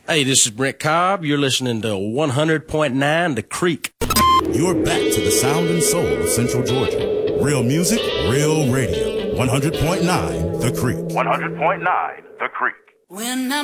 Hey, this is Brent Cobb. You're listening to 100.9 The Creek. You're back to the sound and soul of Central Georgia. Real music, real radio. 100.9 The Creek. 100.9 The Creek. When I'm